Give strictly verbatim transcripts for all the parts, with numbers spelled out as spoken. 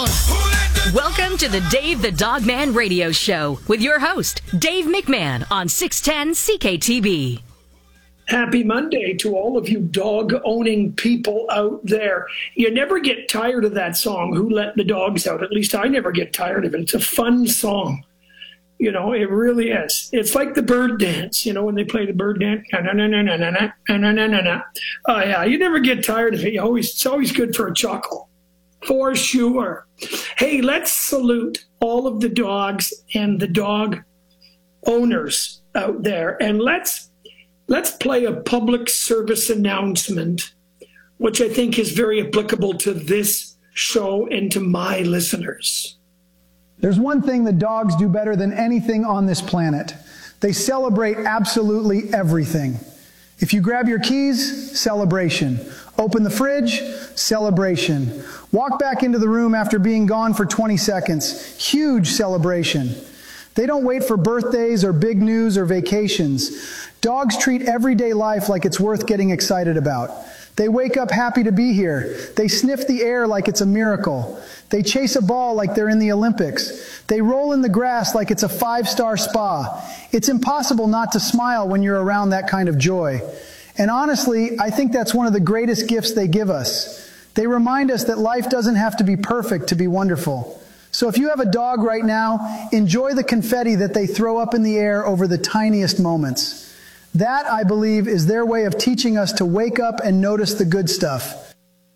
Welcome to the Dave the Dog Man Radio Show with your host, Dave McMahon on six ten C K T B. Happy Monday to all of you dog-owning people out there. You never get tired of that song, Who Let the Dogs Out? At least I never get tired of it. It's a fun song. You know, it really is. It's like the bird dance, you know, when they play the bird dance. Oh, yeah, you never get tired of it. You always, it's always good for a chuckle. For sure. Hey, let's salute all of the dogs and the dog owners out there. And let's let's play a public service announcement, which I think is very applicable to this show and to my listeners. There's one thing that dogs do better than anything on this planet. They celebrate absolutely everything. If you grab your keys, celebration. Open the fridge, celebration. Walk back into the room after being gone for twenty seconds, huge celebration. They don't wait for birthdays or big news or vacations. Dogs treat everyday life like it's worth getting excited about. They wake up happy to be here. They sniff the air like it's a miracle. They chase a ball like they're in the Olympics. They roll in the grass like it's a five-star spa. It's impossible not to smile when you're around that kind of joy. And honestly, I think that's one of the greatest gifts they give us. They remind us that life doesn't have to be perfect to be wonderful. So if you have a dog right now, enjoy the confetti that they throw up in the air over the tiniest moments. That, I believe, is their way of teaching us to wake up and notice the good stuff.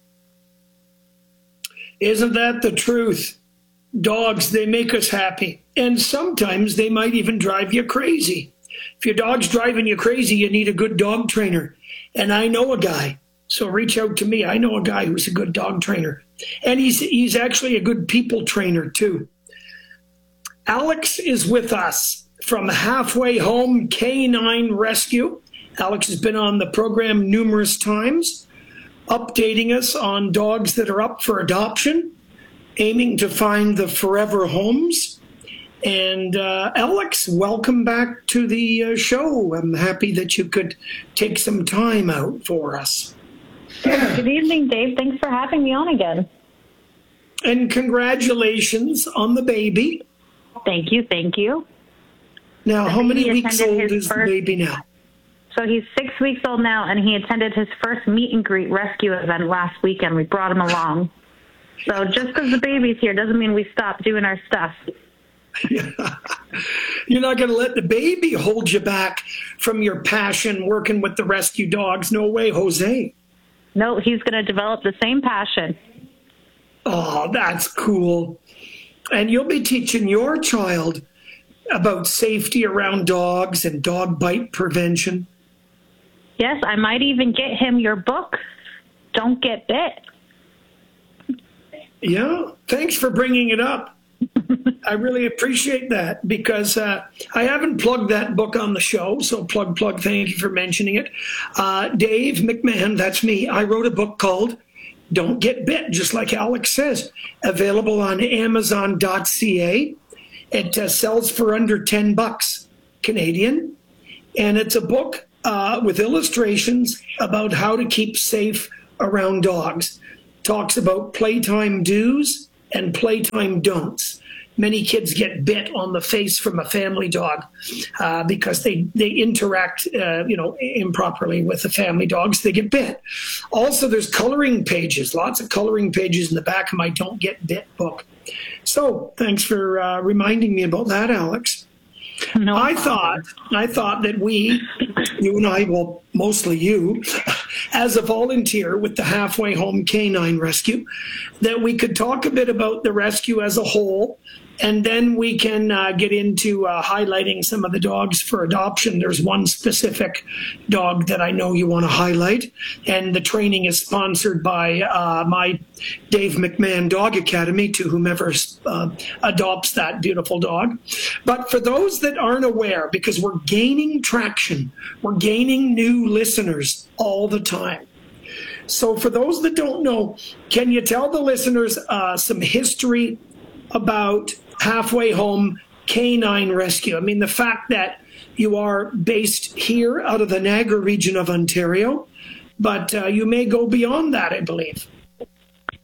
Isn't that the truth? Dogs, they make us happy. And sometimes they might even drive you crazy. If your dog's driving you crazy, you need a good dog trainer. And I know a guy. So reach out to me. I know a guy who's a good dog trainer. And he's he's actually a good people trainer, too. Alex is with us from Halfway Home Canine Rescue. Alex has been on the program numerous times, updating us on dogs that are up for adoption, aiming to find the forever homes. And uh, Alex, welcome back to the uh, show. I'm happy that you could take some time out for us. Good evening, Dave. Thanks for having me on again. And congratulations on the baby. Thank you, thank you. Now, The how many baby weeks attended old his is the first- baby now? So he's six weeks old now, and he attended his first meet and greet rescue event last weekend. We brought him along. So just because the baby's here doesn't mean we stop doing our stuff. You're not going to let the baby hold you back from your passion working with the rescue dogs. No way, Jose. No, he's going to develop the same passion. Oh, that's cool. And you'll be teaching your child about safety around dogs and dog bite prevention. Yes, I might even get him your book, Don't Get Bit. Yeah, thanks for bringing it up. I really appreciate that because uh, I haven't plugged that book on the show, so plug, plug, thank you for mentioning it. Uh, Dave McMahon, that's me. I wrote a book called Don't Get Bit, just like Alex says, available on amazon dot c a. It uh, sells for under ten bucks Canadian, and it's a book uh, with illustrations about how to keep safe around dogs. Talks about playtime do's and playtime don'ts. Many kids get bit on the face from a family dog uh, because they, they interact, uh, you know, improperly with the family dogs. They get bit. Also, there's coloring pages, lots of coloring pages in the back of my Don't Get Bit book. So thanks for uh, reminding me about that, Alex. No. I thought, I thought that we, you and I, well, mostly you, as a volunteer with the Halfway Home Canine Rescue, that we could talk a bit about the rescue as a whole, and then we can uh, get into uh, highlighting some of the dogs for adoption. There's one specific dog that I know you want to highlight, and the training is sponsored by uh, my Dave McMahon Dog Academy to whomever uh, adopts that beautiful dog. But for those that aren't aware, because we're gaining traction, we're gaining new listeners all the time. So for those that don't know, can you tell the listeners uh, some history about Halfway Home Canine Rescue? I mean, the fact that you are based here out of the Niagara region of Ontario, but uh, you may go beyond that, I believe.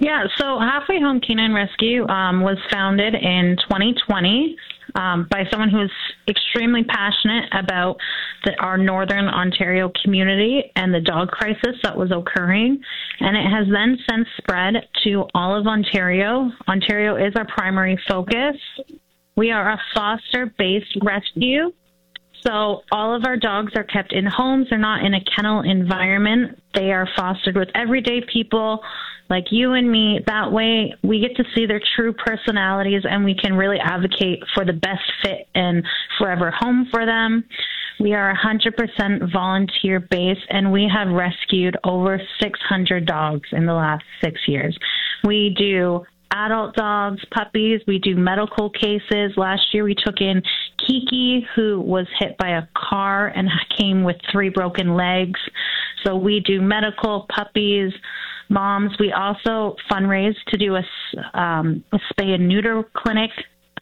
Yeah, so Halfway Home Canine Rescue um, was founded in twenty twenty um, by someone who's extremely passionate about the, our Northern Ontario community and the dog crisis that was occurring. And it has then since spread to all of Ontario. Ontario is our primary focus. We are a foster-based rescue. So all of our dogs are kept in homes. They're not in a kennel environment. They are fostered with everyday people like you and me. That way we get to see their true personalities and we can really advocate for the best fit and forever home for them. We are one hundred percent volunteer based and we have rescued over six hundred dogs in the last six years. We do adult dogs, puppies. We do medical cases. Last year we took in Kiki, who was hit by a car and came with three broken legs. So we do medical, puppies, moms. We also fundraise to do a, um, a spay and neuter clinic.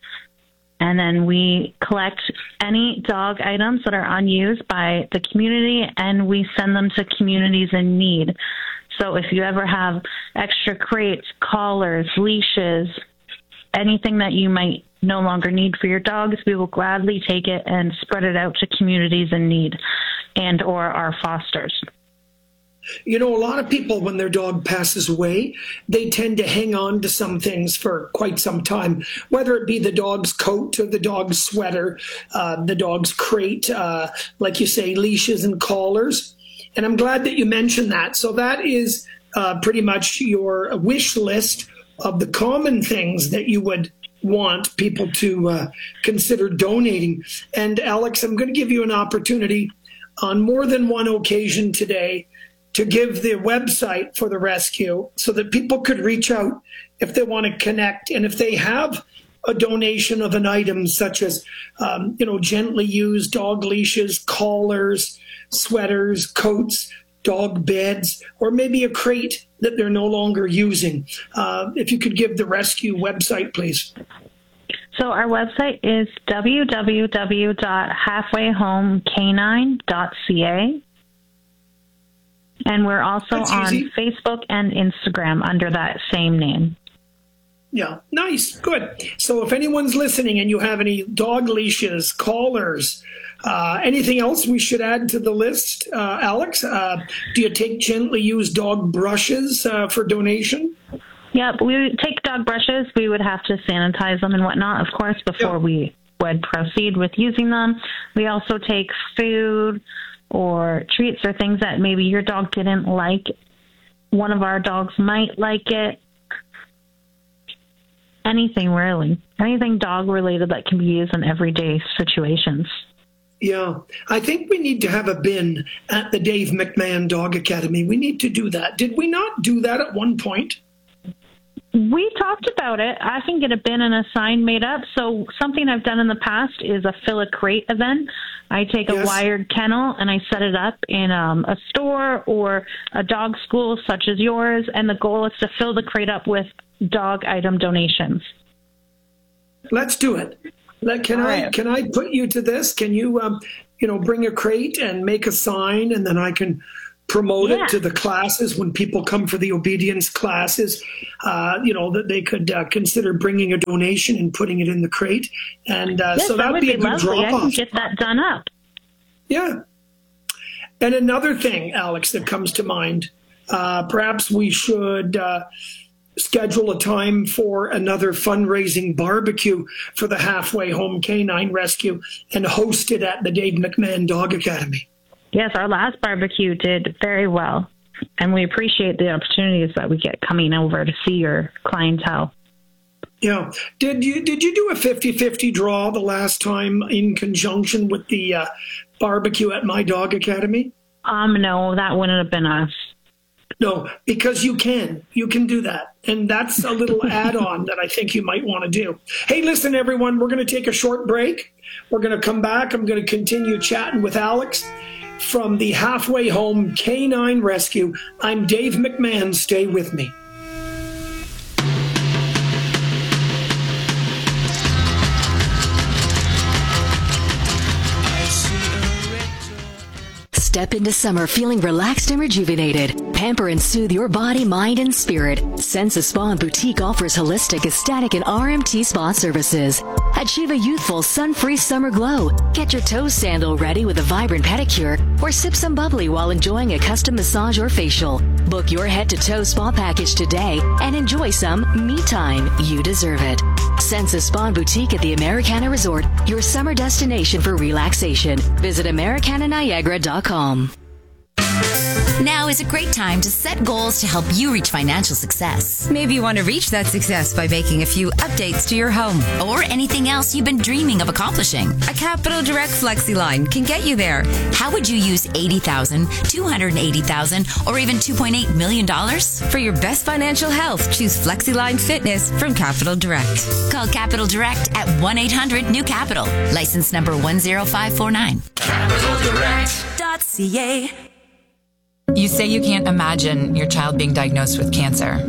And then we collect any dog items that are unused by the community and we send them to communities in need. So if you ever have extra crates, collars, leashes, anything that you might no longer need for your dogs, we will gladly take it and spread it out to communities in need and or our fosters. You know, a lot of people, when their dog passes away, they tend to hang on to some things for quite some time, whether it be the dog's coat or the dog's sweater, uh, the dog's crate, uh, like you say, leashes and collars. And I'm glad that you mentioned that. So that is uh, pretty much your wish list of the common things that you would want people to uh, consider donating. And Alex, I'm going to give you an opportunity on more than one occasion today to give the website for the rescue so that people could reach out if they want to connect. And if they have a donation of an item such as, um, you know, gently used dog leashes, collars, sweaters, coats, dog beds, or maybe a crate that they're no longer using. Uh, if you could give the rescue website, please. So our website is w w w dot halfway home canine dot c a. And we're also That's on easy. Facebook and Instagram under that same name. Yeah, nice, good. So if anyone's listening and you have any dog leashes, collars, uh, anything else we should add to the list, uh, Alex? Uh, do you take gently used dog brushes uh, for donation? Yeah, we would take dog brushes. We would have to sanitize them and whatnot, of course, before Yeah. we would proceed with using them. We also take food or treats or things that maybe your dog didn't like. One of our dogs might like it. Anything really. Anything dog related that can be used in everyday situations. Yeah, I think we need to have a bin at the Dave McMahon Dog Academy. We need to do that. Did we not do that at one point? We talked about it. I can get a bin and a sign made up. So something I've done in the past is a fill a crate event. I take a Yes. wired kennel and I set it up in um, a store or a dog school such as yours. And the goal is to fill the crate up with dog item donations. Let's do it. Let, can All I right. can I put you to this? Can you um, you know, bring a crate and make a sign, and then I can promote Yeah. it to the classes when people come for the obedience classes. Uh, you know, that they could uh, consider bringing a donation and putting it in the crate, and uh, Yes, so that that'd would be be a good lovely. I drop can off. get that done up. Yeah. And another thing, Alex, that comes to mind, uh, perhaps we should uh, schedule a time for another fundraising barbecue for the Halfway Home Canine Rescue and host it at the Dave McMahon Dog Academy. Yes, our last barbecue did very well. And we appreciate the opportunities that we get coming over to see your clientele. Yeah. Did you did you do a fifty-fifty draw the last time in conjunction with the uh, barbecue at my Dog Academy? Um, no, that wouldn't have been us. No, because you can. You can do that. And that's a little add-on that I think you might want to do. Hey, listen, everyone, we're going to take a short break. We're going to come back. I'm going to continue chatting with Alex from the Halfway Home Canine Rescue. I'm Dave McMahon. Stay with me. Step into summer feeling relaxed and rejuvenated. Pamper and soothe your body, mind, and spirit. Sensa Spa and Boutique offers holistic, ecstatic, and R M T spa services. Achieve a youthful, sun-free summer glow. Get your toe sandal ready with a vibrant pedicure, or sip some bubbly while enjoying a custom massage or facial. Book your head-to-toe spa package today and enjoy some me time. You deserve it. Sensa Spa and Boutique at the Americana Resort, your summer destination for relaxation. Visit Americana Niagara dot com. Now is a great time to set goals to help you reach financial success. Maybe you want to reach that success by making a few updates to your home. Or anything else you've been dreaming of accomplishing. A Capital Direct FlexiLine can get you there. How would you use eighty thousand dollars, two hundred eighty thousand dollars, or even two point eight million dollars? For your best financial health, choose FlexiLine Fitness from Capital Direct. Call Capital Direct at one eight hundred new capital. License number one zero five four nine. capital direct dot c a. You say you can't imagine your child being diagnosed with cancer,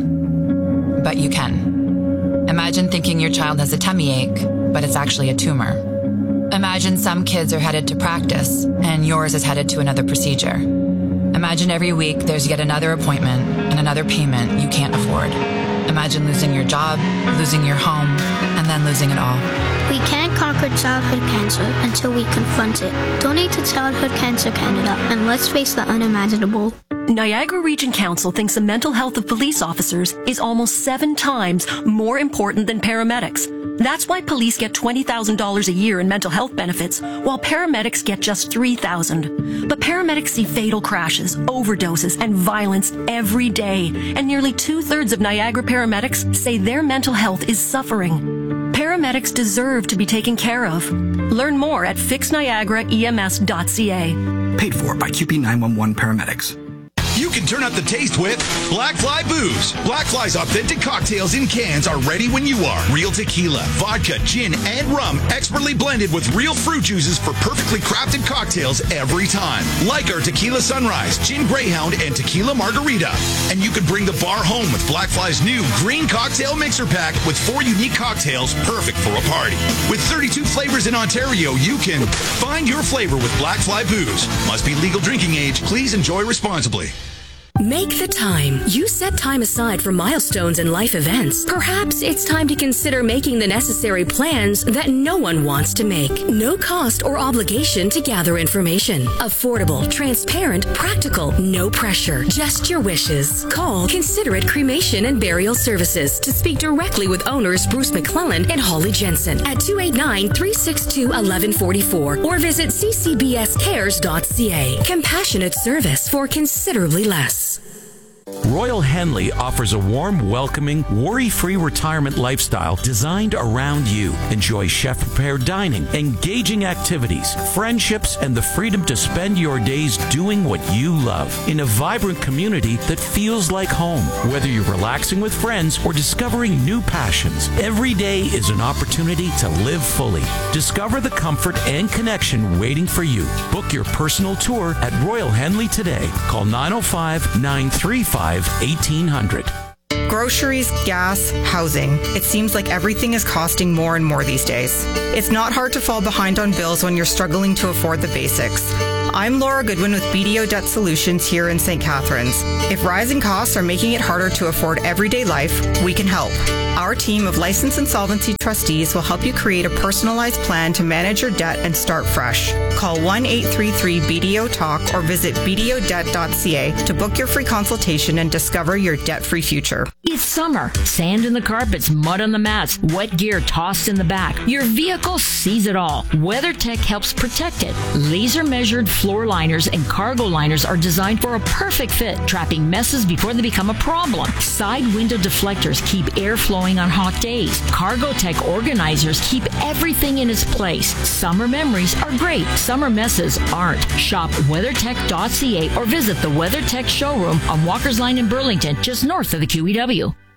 but you can. Imagine thinking your child has a tummy ache, but it's actually a tumor. Imagine some kids are headed to practice, and yours is headed to another procedure. Imagine every week there's yet another appointment and another payment you can't afford. Imagine losing your job, losing your home, and then losing it all. We can't conquer childhood cancer until we confront it. Donate to Childhood Cancer Canada and let's face the unimaginable. Niagara Region Council thinks the mental health of police officers is almost seven times more important than paramedics. That's why police get twenty thousand dollars a year in mental health benefits, while paramedics get just three thousand dollars. But paramedics see fatal crashes, overdoses, and violence every day, and nearly two-thirds of Niagara paramedics say their mental health is suffering. Paramedics deserve to be taken care of. Learn more at fix niagara e m s dot c a. Paid for by Q P nine one one Paramedics. You can turn up the taste with Black Fly Booze. Black Fly's authentic cocktails in cans are ready when you are. Real tequila, vodka, gin, and rum expertly blended with real fruit juices for perfectly crafted cocktails every time. Like our Tequila Sunrise, Gin Greyhound, and Tequila Margarita. And you can bring the bar home with Black Fly's new Green Cocktail Mixer Pack with four unique cocktails perfect for a party. With thirty-two flavors in Ontario, you can find your flavor with Black Fly Booze. Must be legal drinking age. Please enjoy responsibly. Make the time. You set time aside for milestones and life events. Perhaps it's time to consider making the necessary plans that no one wants to make. No cost or obligation to gather information. Affordable, transparent, practical, no pressure. Just your wishes. Call Considerate Cremation and Burial Services to speak directly with owners Bruce McClellan and Holly Jensen at two eight nine, three six two, one one four four or visit c c b s cares dot c a. Compassionate service for considerably less. Royal Henley offers a warm, welcoming, worry-free retirement lifestyle designed around you. Enjoy chef-prepared dining, engaging activities, friendships, and the freedom to spend your days doing what you love in a vibrant community that feels like home. Whether you're relaxing with friends or discovering new passions, every day is an opportunity to live fully. Discover the comfort and connection waiting for you. Book your personal tour at Royal Henley today. Call nine oh five, nine three five, eighteen hundred. Groceries, gas, housing. It seems like everything is costing more and more these days. It's not hard to fall behind on bills when you're struggling to afford the basics. I'm Laura Goodwin with B D O Debt Solutions here in Saint Catharines. If rising costs are making it harder to afford everyday life, we can help. Our team of licensed insolvency trustees will help you create a personalized plan to manage your debt and start fresh. Call one eight three three B D O talk or visit b d o debt dot c a to book your free consultation and discover your debt-free future. It's summer. Sand in the carpets, mud on the mats, wet gear tossed in the back. Your vehicle sees it all. WeatherTech helps protect it. Laser-measured floor liners and cargo liners are designed for a perfect fit, trapping messes before they become a problem. Side window deflectors keep air flowing on hot days. Cargotech organizers keep everything in its place. Summer memories are great. Summer messes aren't. Shop weather tech dot c a or visit the WeatherTech showroom on Walker's Line in Burlington, just north of the Q E W.